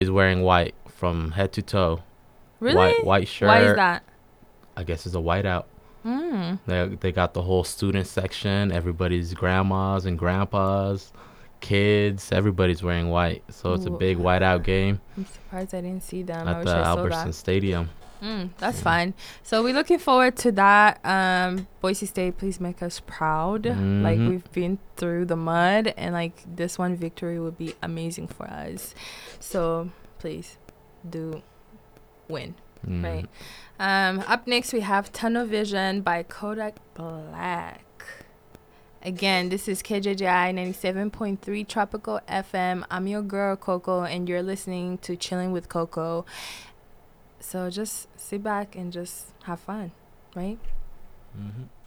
He's wearing white from head to toe. Really? White shirt. Why is that? I guess it's a whiteout. Mm. They got the whole student section. Everybody's grandmas and grandpas, kids. Everybody's wearing white. So it's a Ooh, big whiteout game I'm surprised I didn't see them. I at the wish I saw that. Albertson Stadium. That's fine. So we're looking forward to that. Boise State, please make us proud. Like, Mhm. we've been through the mud, and like this one victory would be amazing for us. So please do win. Mhm. Right. Up next we have Tunnel Vision by Kodak Black. Again, this is KJJI 97.3 Tropical FM. I'm your girl Coco, and you're listening to Chilling with Coco. So just sit back and just have fun, right? Mhm.